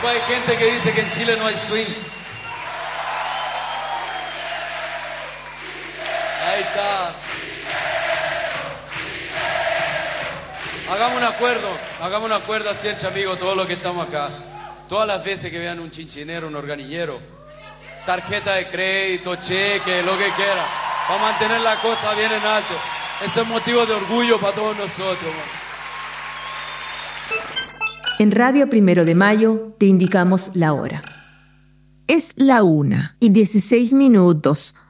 Después hay gente que dice que en Chile no hay swing. Ahí está. Hagamos un acuerdo así entre amigos, todos los que estamos acá. Todas las veces que vean un chinchinero, un organillero, tarjeta de crédito, cheque, lo que quiera, para mantener la cosa bien en alto. Eso es motivo de orgullo para todos nosotros, man. En Radio 1 de Mayo te indicamos la hora. Es la 1:16.